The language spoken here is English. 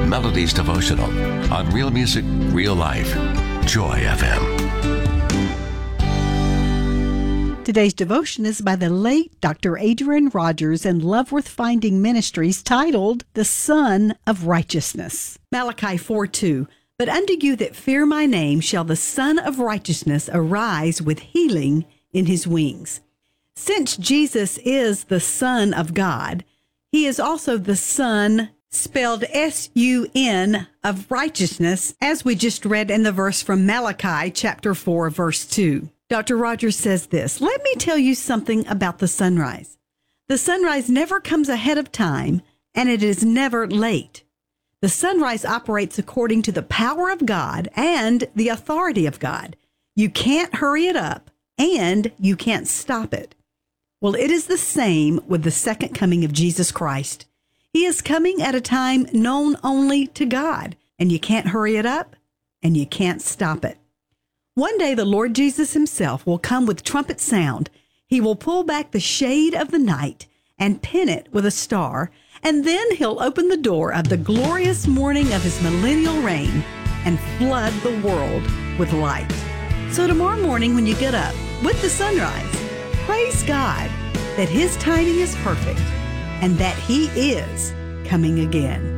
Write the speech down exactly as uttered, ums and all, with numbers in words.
Melodies Devotional on Real Music, Real Life. Joy F M. Today's devotion is by the late Doctor Adrian Rogers and Love Worth Finding Ministries, titled The Son of Righteousness. Malachi four two. But unto you that fear my name shall the Son of Righteousness arise with healing in his wings. Since Jesus is the Son of God, he is also the Son, spelled S U N, of righteousness, as we just read in the verse from Malachi chapter four, verse two. Doctor Rogers says this: let me tell you something about the sunrise. The sunrise never comes ahead of time, and it is never late. The sunrise operates according to the power of God and the authority of God. You can't hurry it up, and you can't stop it. Well, it is the same with the second coming of Jesus Christ. He is coming at a time known only to God, and you can't hurry it up, and you can't stop it. One day, the Lord Jesus himself will come with trumpet sound. He will pull back the shade of the night and pin it with a star, and then he'll open the door of the glorious morning of his millennial reign and flood the world with light. So tomorrow morning when you get up with the sunrise, praise God that his timing is perfect and that he is coming again.